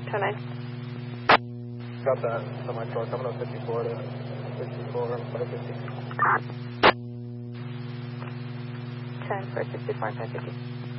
209. Got that. So my car coming up 54 to 64 and 550. 10 for 64 and 550.